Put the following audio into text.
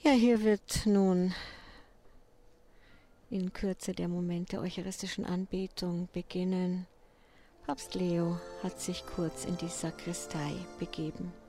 Ja, hier wird nun in Kürze der Moment der eucharistischen Anbetung beginnen. Papst Leo hat sich kurz in die Sakristei begeben.